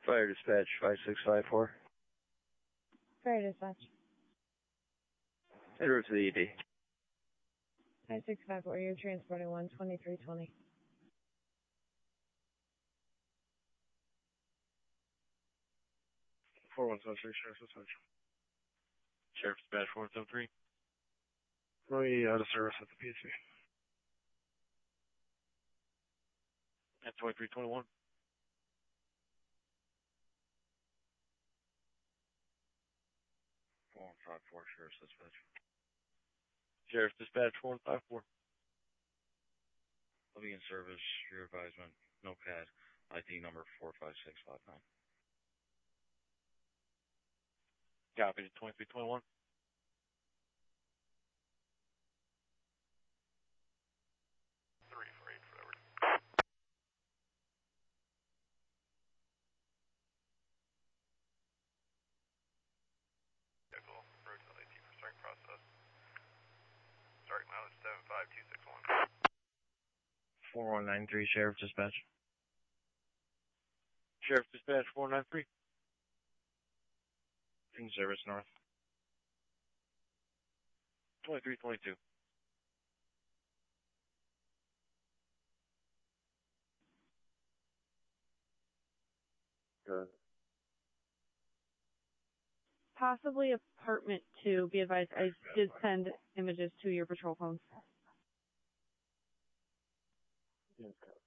Fire dispatch 5654. Fire dispatch. En route to the ED. 5654, you're transporting 12320. Sheriff's Dispatch. Sheriff's Dispatch 473. Currently out of service at the PSC. At 2321. Sheriff's Dispatch. Sheriff's Dispatch 454. I'll be in service. Your advisement. No CAD. ID number 45659. Copy to 2321. Road to LAT for starting process. Start mileage 75261. 4193 Sheriff's Dispatch. Sheriff's Dispatch 493. In service north. 2322. Good. Possibly apartment 2. Be advised, I did send images to your patrol phones. Yes,